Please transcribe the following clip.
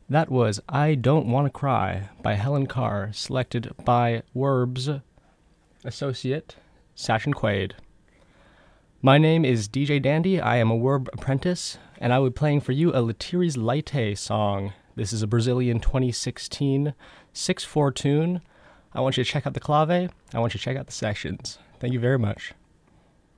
That was I Don't Want to Cry by Helen Carr, selected by Werb's associate, Sachin Quaid. My name is DJ Dandy. I am a Werb apprentice, and I will be playing for you a Lethierry's Leite song. This is a Brazilian 2016 6/4 tune. I want you to check out the clave. I want you to check out the sections. Thank you very much.